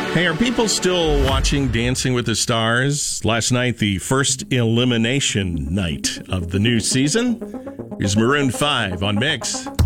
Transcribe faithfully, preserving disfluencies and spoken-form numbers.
Hey, are people still watching Dancing with the Stars? Last night, the first elimination night of the new season. Here's Maroon five on Mix.